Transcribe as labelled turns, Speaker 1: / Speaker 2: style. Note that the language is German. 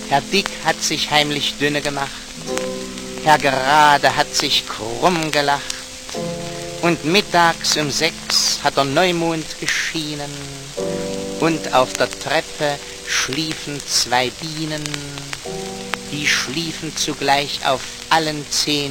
Speaker 1: Herr Dick hat sich heimlich dünne gemacht, Herr Gerade hat sich krumm gelacht, und mittags um 6 hat der Neumond geschienen, und auf der Treppe schliefen 2 Bienen, die schliefen zugleich auf allen 10